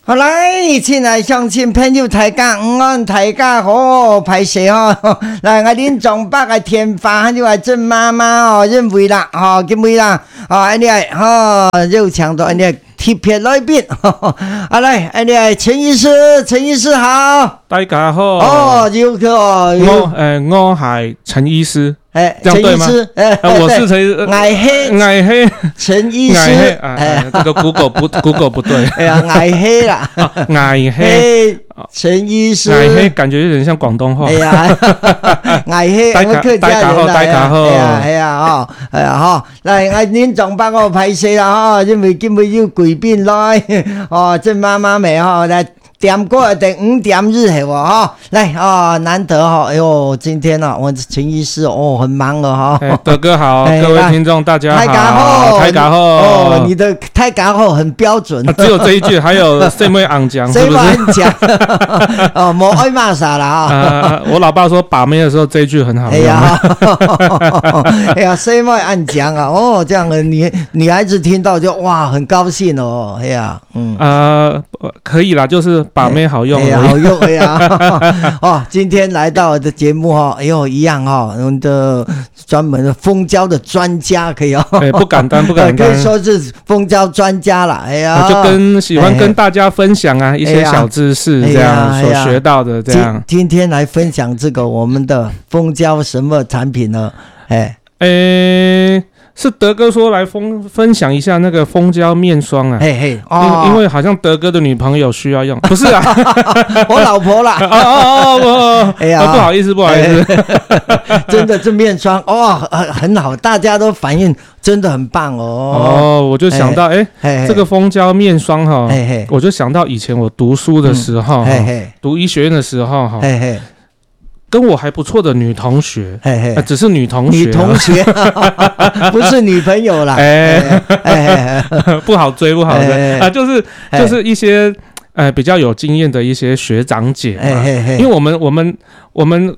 好来，亲爱乡亲朋友，大家午安，大家好，歹势吼，来我恁庄北的天发，就来郑妈妈哦，认为啦，哦，认为啦，哦，安尼哦，肉肠都安尼特别来宾，啊来，安尼陈医师好， 大家好， 哦，有个哦， 我係陳醫師。 这样对吗？ 我是矮黑陈医师， 这个 Google 不对， 哎呀，矮黑啦， 矮黑陈医师， 矮黑感觉有点像广东话。 哎呀，矮黑，我客家人啦， 大家好， 哎呀，来，恁庄北我歹势啦吼，因为今日有贵宾来，哦，郑妈妈咪吼来。点过等5点日系哈，来哦，难得哈，哎呦，今天呢、我陈医师哦很忙了哈。 德哥好，各位听众大家好， 太感后哦，你的太感后很标准， 只有这一句，还有谁没昂讲，是不是？ 哦，没爱骂啥了哈。 我老爸说把妹的时候这一句很好用。 哎呀，谁没按讲啊？哦，这样的女孩子听到就哇很高兴哦，哎呀， 可以啦，就是把妹好用， 好用哎呀！哦，今天来到我的节目哈，哎呦，一样哈，我们的专门的蜂胶的专家可以哦， 不敢当，可以说是蜂胶专家了，哎呀， 就喜欢跟大家分享啊一些小知识，这样所学到的这样。 今天来分享这个我们的蜂胶什么产品呢？ 是德哥说来分享一下那个蜂胶面霜啊，因为好像德哥的女朋友需要用，不是啊， 我老婆啦， 哎呀，不好意思， 真的这面霜哦很好，大家都反应真的很棒哦。 我就想到这个蜂胶面霜哈，我就想到以前我读书的时候，读医学院的时候哈。跟我还不错的女同学，只是女同学， 不是女朋友啦， 不好追啊，就是一些比较有经验的一些学长姐嘛，因为我们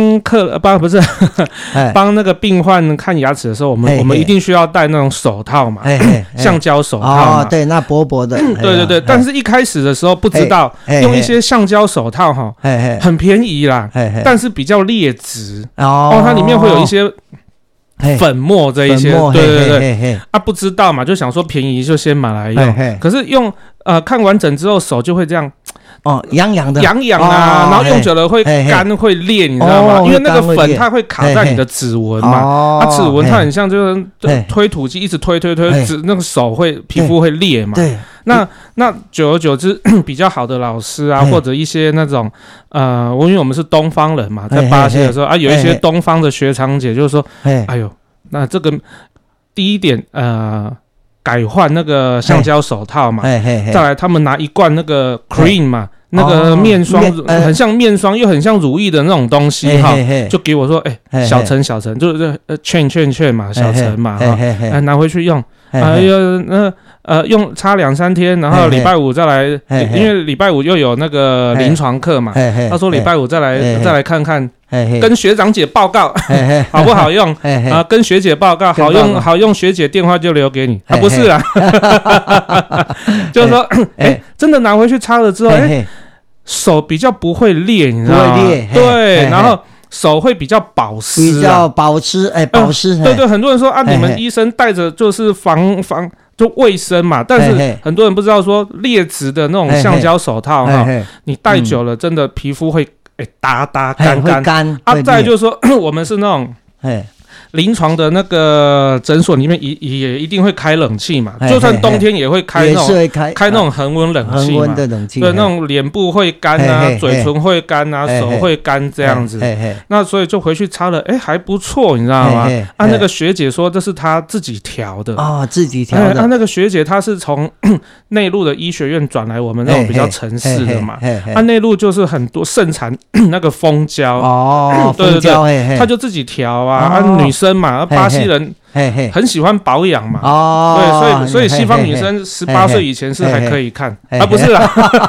帮那个病患看牙齿的时候，我们一定需要戴那种手套嘛，橡胶手套嘛， 对，那薄薄的， 对，但是一开始的时候不知道用一些橡胶手套哈，很便宜啦，但是比较劣质它里面会有一些粉末这一些，对不知道嘛，就想说便宜就先买来用，可是用看完整之后手就会这样。 痒痒的， 然后用久了会干会裂，你知道吗？因为那个粉它会卡在你的指纹嘛，指纹它很像就是推土机一直推，那个手皮肤会裂嘛。对，那久而久之，比较好的老师啊，或者一些那种因为我们是东方人嘛，在巴西的时候有一些东方的学长姐就是说，哎呦，那这个第一点改换那个橡胶手套嘛，再来他们拿一罐那个 cream 嘛，那个面霜很像面霜又很像乳液的那种东西哈，就给我说小陈就是劝嘛，小陈嘛拿回去用，用擦2-3天，然后礼拜五再来，因为礼拜五又有那个临床课嘛，他说礼拜五再来看看。跟学长姐报告好不好用跟学姐报告好用，学姐电话就留给你不是啦就是说真的拿回去擦了之后手比较不会裂，你知道吗？对，然后手会比较保湿， 保湿对，很多人说你们医生带着就是防就卫生嘛，但是很多人不知道说劣质的那种橡胶手套你戴久了真的皮肤会打干再来就是说我们是那种临床的那个诊所里面也一定会开冷气嘛，就算冬天也会开那种开那种恒温冷气嘛，对，那种脸部会干啊，嘴唇会干啊，手会干这样子。那所以就回去擦了，还不错，你知道吗？那个学姐说这是她自己调的自己调的。 那个学姐她是从内陆的医学院转来我们那种比较城市的嘛，内陆就是很多盛产那个蜂胶蜂胶， 她就自己调女生嘛，巴西人很喜欢保养嘛。对，所以西方女生18岁以前是还可以看啊，不是啦，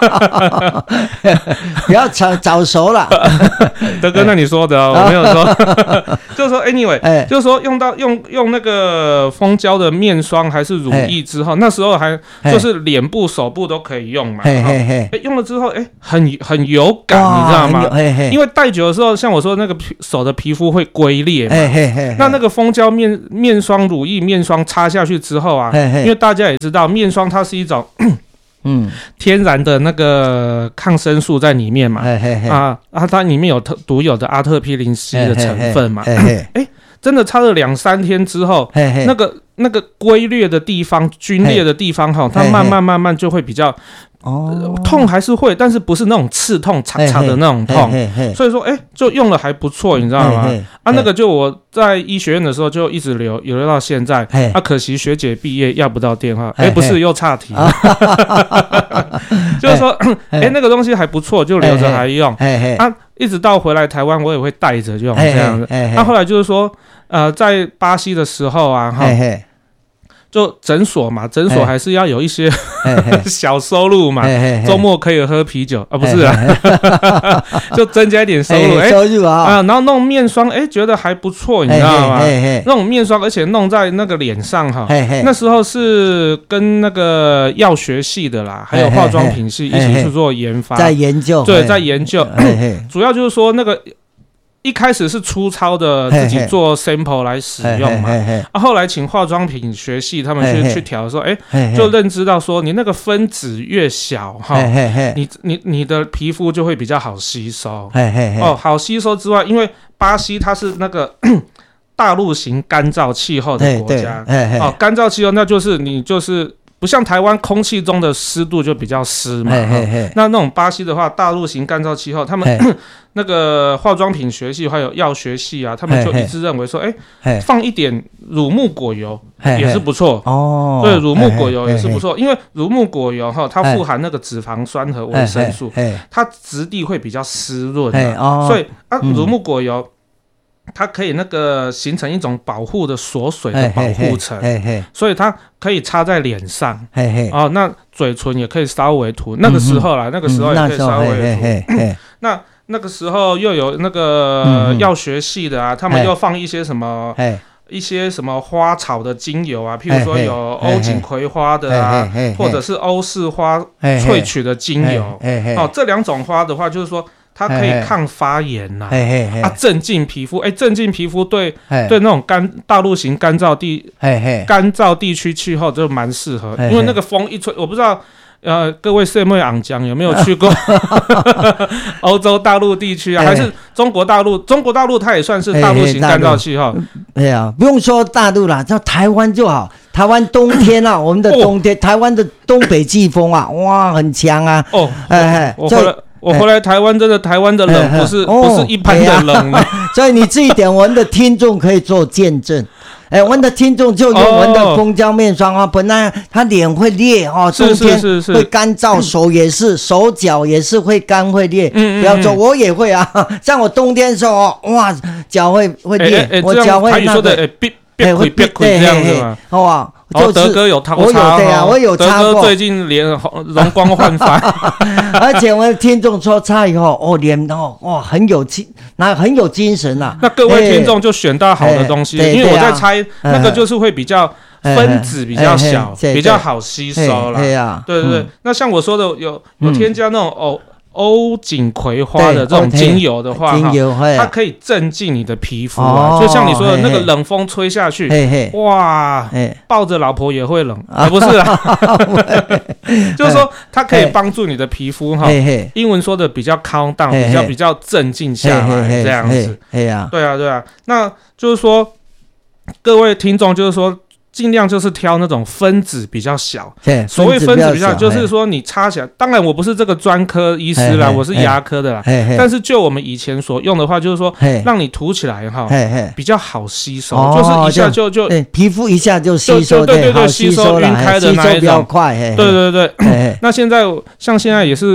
不要早熟了。 德哥，那你说的我没有说，就是说 anyway，就是说用那个蜂胶的面霜还是乳液之后，那时候还就是脸部、手部都可以用嘛。用了之后，很有感，你知道吗？因为戴久的时候，像我说那个手的皮肤会龟裂嘛。那个蜂胶面霜、乳液、面霜擦下去之后啊，因为大家也知道，面霜它是一种天然的那个抗生素在里面嘛。它里面有独有的阿特匹林 C 的成分嘛。真的擦了2-3天之后，那个龟裂的地方、皲裂的地方哈，它慢慢就会比较痛还是会，但是不是那种刺痛、擦擦的那种痛。所以说，就用了还不错，你知道吗？那个就我在医学院的时候就一直留到现在。可惜学姐毕业要不到电话。不是又岔题了。就是说，那个东西还不错，就留着还用。一直到回来台湾，我也会带着用这样子。后来就是说，在巴西的时候啊，就诊所嘛，诊所还是要有一些小收入嘛，周末可以喝啤酒啊，不是啊，就增加一点收入， 收入啊， 然后弄面霜，觉得还不错，你知道吗？那种面霜，而且弄在那个脸上哈，那时候是跟那个药学系的啦，还有化妆品系一起去做研发， 在研究， 对，在研究，主要就是说那个。一开始是粗糙的自己做 sample 来使用嘛，后来请化妆品学系他们去调的时候，就认知到说你那个分子越小哈，你的皮肤就会比较好吸收。好吸收之外，因为巴西它是那个大陆型干燥气候的国家，干燥气候那就是你就是不像台湾空气中的湿度就比较湿嘛，那种巴西的话，大陆型干燥气候，他们那个化妆品学系还有药学系啊，他们就一致认为说，放一点乳木果油也是不错。对，乳木果油也是不错，因为乳木果油它富含那个脂肪酸和维生素，它质地会比较湿润，所以乳木果油。它可以那个形成一种保护的锁水的保护层，所以它可以擦在脸上，那嘴唇也可以稍微涂。那个时候啦，那个时候也可以稍微涂。那个时候又有那个药学系的啊，他们又放一些什么花草的精油啊，譬如说有欧锦葵花的啊，或者是欧式花萃取的精油。这2种花的话，就是说。它可以抗发炎呐，镇静皮肤，镇静皮肤对那种大陆型干燥地区气候就蛮适合，因为那个风一吹，我不知道各位社妹昂江有没有去过欧洲大陆地区啊，还是中国大陆？中国大陆它也算是大陆型干燥气候。 不用说大陆啦，叫台湾就好。台湾冬天啊，我们的冬天，台湾的东北季风啊，哇，很强啊。 我回来台湾，真的台湾的冷不是一般的冷， 所以你这一点，我们的听众可以做见证。我们的听众就用我们的蜂胶面霜啊，本来他脸会裂冬天会干燥，手脚也是会干会裂。不要说我也会啊，像我冬天的时候哇，脚会裂，我脚会那个会这样子嘛， 好吧？ 德哥有擦过， 我有擦过。 德哥最近脸容光焕发， 而且我的听众说擦以后，脸很有精神啊。 那各位听众就选到好的东西，因为我在猜那个就是会比较分子比较小，比较好吸收啦。对，那像我说的有添加那种欧锦葵花的这种精油的话，它可以镇静你的皮肤啊，就像你说的那个冷风吹下去，哇，抱着老婆也会冷啊，不是啊，就是说它可以帮助你的皮肤哈，英文说的比较 calm down， 比较镇静下来这样子，对啊，那就是说各位听众就是说。尽量就是挑那种分子比较小，所谓分子比较小，就是说你擦起来，当然我不是这个专科医师啦，我是牙科的啦，但是就我们以前所用的话，就是说让你涂起来哈，比较好吸收，就是一下就皮肤一下就吸收， 对，吸收晕开的那一种， 比较快， 对，那现在也是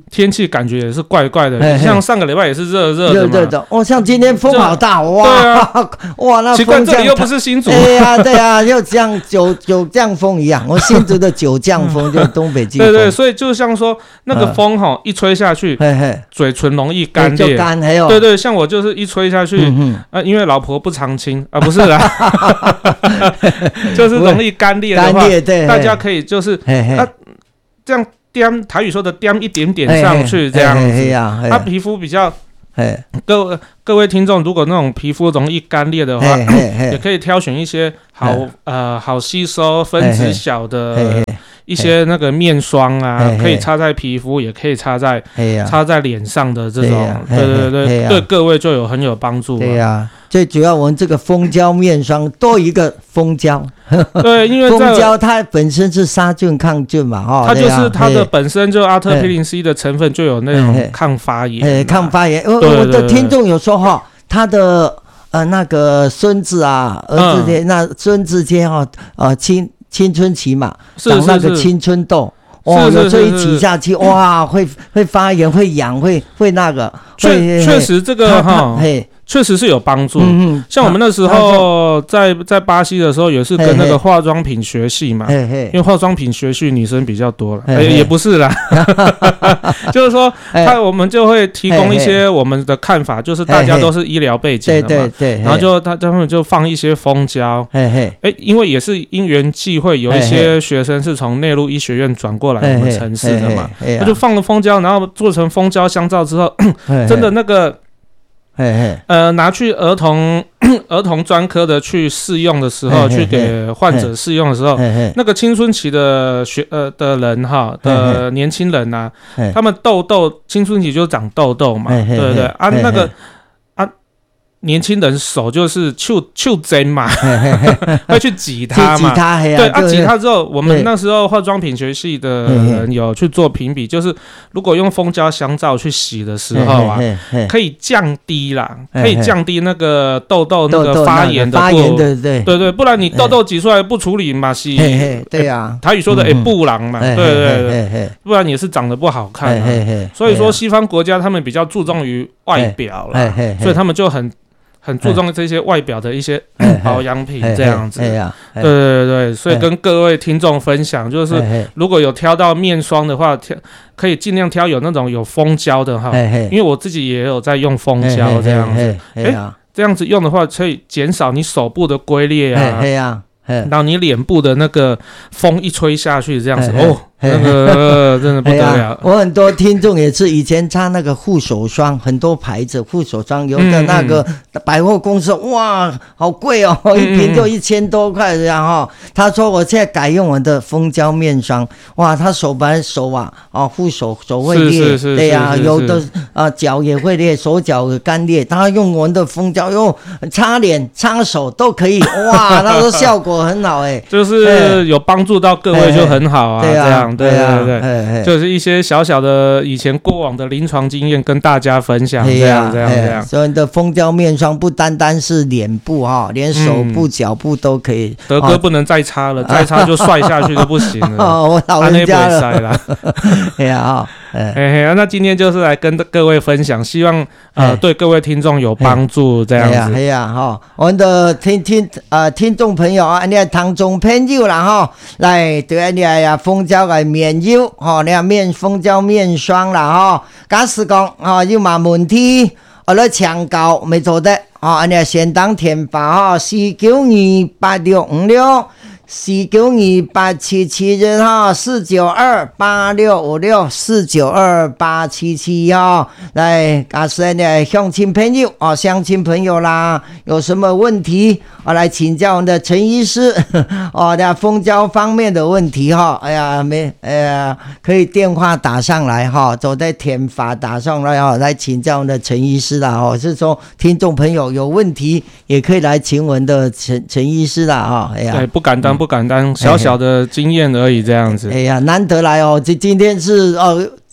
天气感觉也是怪怪的，像上个礼拜也是热的嘛。像今天风好大，哇！对啊， 哇，那奇怪，这里又不是新竹。 对啊，又像九降风一样。我新竹的九降风就是东北季风。 对，所以就像说那个风一吹下去，嘴唇容易干裂。 就干， 对，像我就是一吹下去，因为老婆不常亲啊，不是啦，就是容易干裂的话，大家可以就是这样。台语说的掂一点点上去这样子，他皮肤比较，各位听众，如果那种皮肤容易干裂的话，也可以挑选一些好吸收、分子小的一些那个面霜啊，可以擦在皮肤，也可以擦在脸上的这种，对各位就很有帮助。 对呀。最主要，我们这个蜂胶面霜多一个蜂胶， 对，因为蜂胶它本身是杀菌抗菌嘛， 它就是它的本身就阿特匹林 C 的成分就有那种抗发炎， 抗发炎。我的听众有说他的那个孙子啊，儿子的那孙子间青春期嘛，长那个青春痘。有时候一挤下去，哇，会发炎，会痒，会那个。 确实这个确实是有帮助。像我们那时候在巴西的时候，也是跟那个化妆品学系嘛，因为化妆品学系女生比较多了，也不是啦，就是说我们就会提供一些我们的看法，就是大家都是医疗背景的嘛，然后他们就放一些蜂胶，因为也是因缘际会，有一些学生是从内陆医学院转过来我们城市的嘛，他就放了蜂胶，然后做成蜂胶香皂之后，真的那个。拿去儿童专科的去试用的时候，去给患者试用的时候，那个青春期的的人的年轻人啊，他们青春期就长痘痘嘛，对不对啊？那个年轻人手就是去针嘛，会去挤它嘛，对挤它之后，我们那时候化妆品学系的人有去做评比，就是如果用蜂胶香皂去洗的时候啊，可以降低那个痘痘那个发炎的对，不然你痘痘挤出来不处理嘛，洗对呀， 台语说的布朗嘛，对，不然也是长得不好看。所以说西方国家他们比较注重于外表啦，所以他们就很注重这些外表的一些保养品这样子，对，所以跟各位听众分享，就是如果有挑到面霜的话，可以尽量挑有那种有蜂胶的哈，因为我自己也有在用蜂胶这样子，这样子用的话可以减少你手部的龟裂啊，然后你脸部的那个风一吹下去这样子那个真的不得了。 我很多听众也是以前擦那个护手霜，很多牌子护手霜，有的那个百货公司哇好贵哦，一瓶就1000多块然后他说我现在改用我的蜂胶面霜，哇他本来手护手会裂，对呀，有的脚也会裂，手脚干裂，他用我们的蜂胶擦脸擦手都可以，哇他说效果很好就是有帮助到各位就很好啊，这样对，就是一些小小的以前过往的临床经验跟大家分享，这样。 所以你的蜂胶面霜不单单是脸部连手部、脚部都可以。 德哥不能再擦了，再擦就摔下去就不行了。 我老人家了。 那今天就是来跟各位分享，希望对各位听众有帮助，这样子。 我们的听众朋友你听众朋友啦来对你蜂胶的面油你蜂胶面霜啦假使讲有嘛问题来抢购没错的你先当填发4928656 4928777人4928656 4928777来假使你乡亲朋友乡亲朋友啦有什么问题来请教我们的陈医师那蜂胶方面的问题可以电话打上来走在填发打上来来请教我们的陈医师啦是说听众朋友有问题也可以来请我们的陈医师啦对，不敢当小小的经验而已这样子。 难得来今天是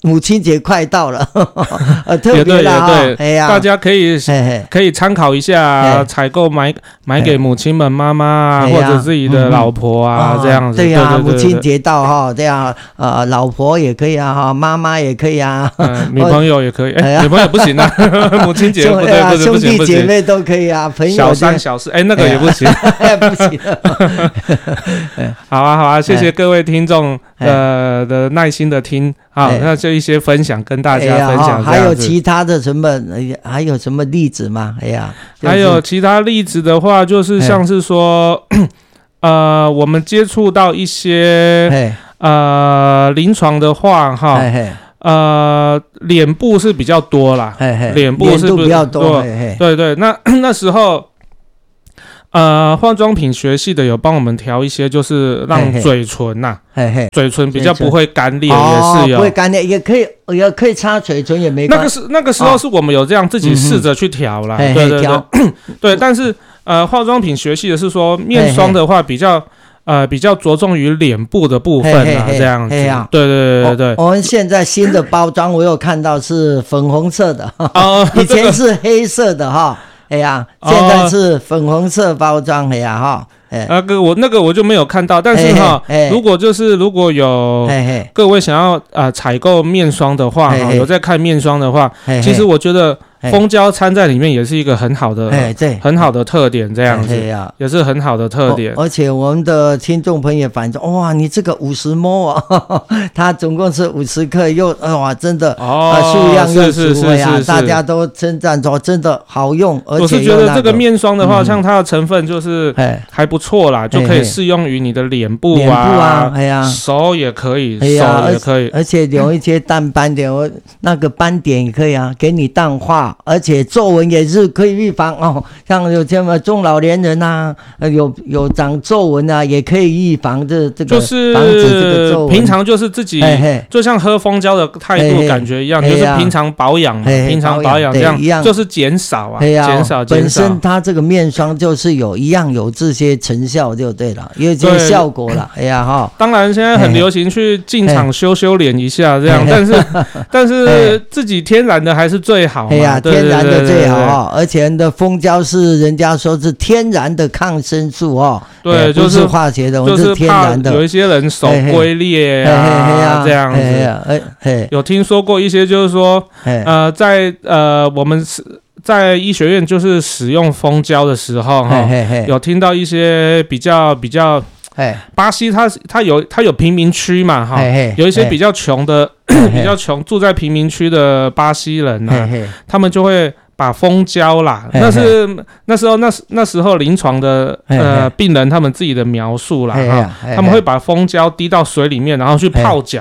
母亲节快到了，特别啦， 对，大家可以参考一下，采购买给母亲们、妈妈啊，或者自己的老婆啊，这样子。 对呀，母亲节到哈，这样老婆也可以啊，哈，妈妈也可以啊， 女朋友也可以，女朋友不行啊，母亲节不对， 兄弟姐妹都可以啊，朋友小三小四，那个也不行， 不行。 好啊，谢谢各位听众的耐心的听，好，那就一些分享跟大家分享。 还有其他的什么？还有什么例子吗？ 还有其他例子的话，就是像是说，我们接触到一些临床的话，哈。脸部是比较多啦，脸部是比较多， 对，那时候，化妆品学系的有帮我们调一些，就是让嘴唇呐，嘴唇比较不会干裂，也是有， 不会干裂，也可以擦嘴唇，也没关系。 那个时候是我们有这样自己试着去调啦，对，但是化妆品学系的是说面霜的话比较着重于脸部的部分啊，这样子。对。 我们现在新的包装，我有看到是粉红色的，以前是黑色的哈。现在是粉红色包装哈。 那个我就没有看到，但是哈，如果有各位想要采购面霜的话，有在看面霜的话，其实我觉得蜂胶掺在里面也是一个很好的特点，这样子也是很好的特点。 而且我们的听众朋友反映哇，你这个50ml啊，它总共是50克，又哇，真的数量又足呀，大家都称赞说真的好用，而且我是觉得这个面霜的话，像它的成分就是还不错啦，就可以适用于你的脸部啊，手也可以， 而且有一些淡斑点，那个斑点也可以啊，给你淡化。而且皱纹也是可以预防哦，像有这么中老年人啊，有长皱纹啊，也可以预防这个， 就是防止这个皱纹。 平常就是自己就像喝蜂胶的态度感觉一样，就是平常保养嘛，平常保养这样就是减少啊，减少。 本身它这个面霜就是有这些成效就对了，有这些效果了。 当然现在很流行去进厂修脸一下这样，但是自己天然的还是最好嘛。 天然的最好而且的蜂胶是人家说是天然的抗生素对， 不是化学的， 就是天然的。 有一些人手龟裂这样子，有听说过一些就是说，我们在医学院就是使用蜂胶的时候有听到一些比较。巴西它有贫民区嘛有一些比较穷的住在贫民区的巴西人他们就会把蜂胶啦，那时候临床的病人他们自己的描述啦他们会把蜂胶滴到水里面，然后去泡脚。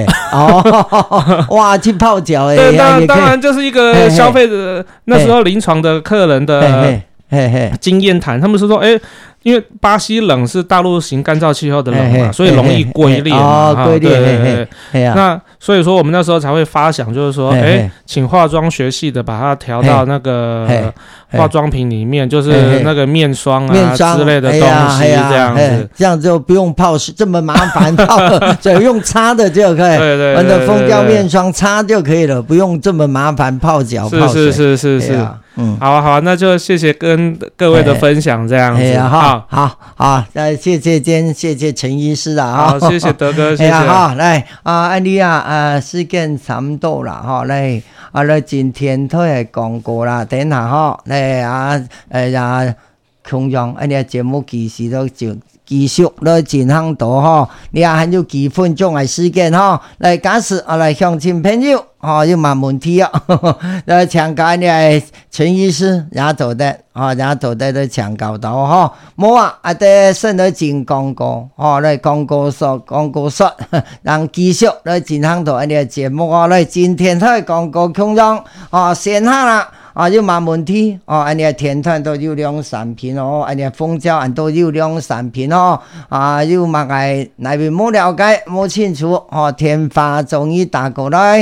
哇，去泡脚当然就是一个消费者那时候临床的客人的经验谈，他们是说因为巴西冷是大陆型干燥气候的冷嘛，所以容易龟裂嘛。对。那所以说我们那时候才会发想，就是说，请化妆学系的把它调到那个化妆品里面，就是那个面霜啊之类的东西，这样子， 这样就不用泡这么麻烦泡，只用擦的就可以。 对。 我的蜂胶面霜擦就可以了，不用这么麻烦泡脚泡水。 是。好，那就谢谢跟各位的分享，这样子。 好，谢谢陈医师啦。 好，谢谢德哥，谢谢。 来安妮时间差不多了来今天都系讲过啦，等下来同样安妮节目其实都就继续来进行到你还有几分钟的时间来假使来乡亲朋友要问问题来请教你陈医师也做得都请教到冇在剩了进广告来广告说让继续来进行到安尼节目来今天的广告空中先下啦要问问题安尼天团都有两产品安尼蜂胶都有两产品要问那边冇了解冇清楚天发中医打过来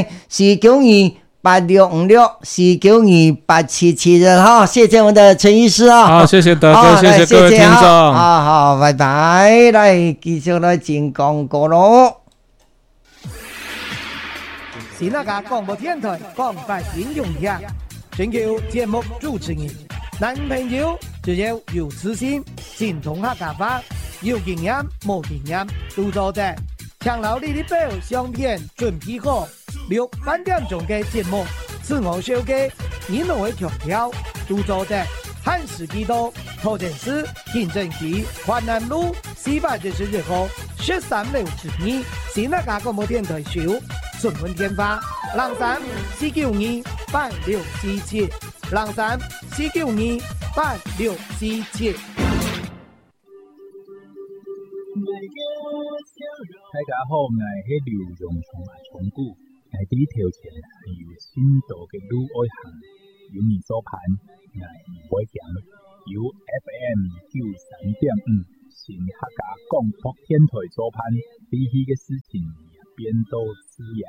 4928656，4928771谢谢我们的陈医师好，谢谢德哥，谢谢各位听众好，拜拜，来继续来进广告咯。 是那个广播电台广泛应用下，全球节目主持人，男朋友只要有自信，精通客家话，有经验冇经验都做得。抢老你的表相片准备好，6、8點鐘嘅節目，自我小嘅，你都會強調都做得。漢時幾多，頭前市行政區華南路472號13樓之2，是那個廣播電台show，詢問電話03-492-8647，03-492-8647。 大家好，我是刘荣松重古，我伫頭前有深度嘅旅愛行，有你所盼，我會行，有 FM 93.5新客家廣播電台所盼，比起嘅事情變多自然。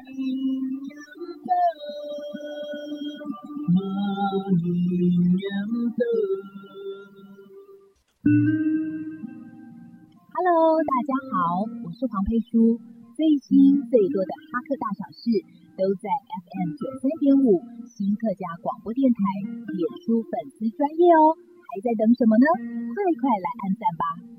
Hello， 大家好，我是黄佩书。最新最多的哈客大小事都在 FM 93.5新客家广播电台脸书粉丝专页哦，还在等什么呢？快快来按赞吧！